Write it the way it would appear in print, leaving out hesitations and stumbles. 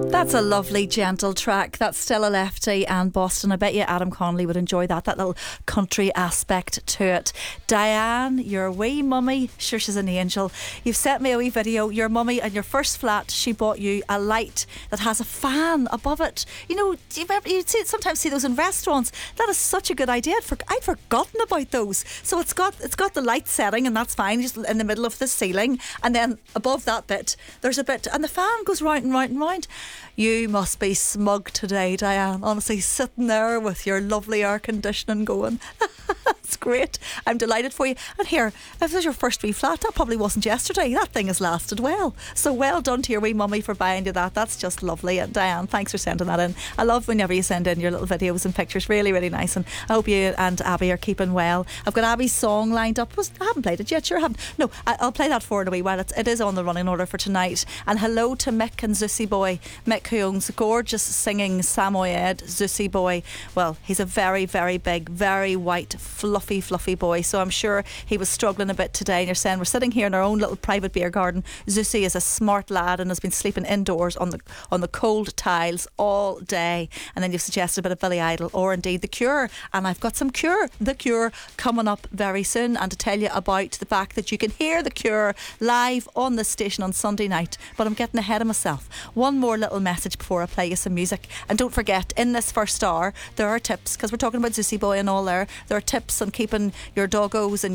That's a lovely, gentle track. That's Stella Lefty and Boston. I bet you Adam Connolly would enjoy that little country aspect to it. Diane, your wee mummy, sure she's an angel. You've sent me a wee video. Your mummy in your first flat, she bought you a light that has a fan above it. You know, do you remember, sometimes see those in restaurants. That is such a good idea. I'd forgotten about those. So it's got the light setting, and that's fine, just in the middle of the ceiling, and then above that bit there's a bit, and the fan goes round and round and round. You must be smug today, Diane, honestly, sitting there with your lovely air conditioning going. That's great. I'm delighted for you. And here, if this is your first wee flat, that probably wasn't yesterday. That thing has lasted well. So well done to your wee mummy for buying you that. That's just lovely. And Diane, thanks for sending that in. I love whenever you send in your little videos and pictures. Really, really nice. And I hope you and Abby are keeping well. I've got Abby's song lined up. I haven't played it yet. Sure, I haven't. No, I'll play that for in a wee while. It is on the running order for tonight. And hello to Mick and Zussy Boy. Mick, who owns a gorgeous singing Samoyed Zussy Boy. Well, he's a very, very big, very white, fluffy boy. So I'm sure he was struggling a bit today. And you're saying we're sitting here in our own little private beer garden. Zussy is a smart lad and has been sleeping indoors on the cold tiles all day. And then you've suggested a bit of Billy Idol or indeed The Cure. And I've got some The Cure coming up very soon, and to tell you about the fact that you can hear The Cure live on this station on Sunday night. But I'm getting ahead of myself. One more little message before I play you some music. And don't forget, in this first hour there are tips, because we're talking about Zussy Boy and all there are tips on keeping your doggos and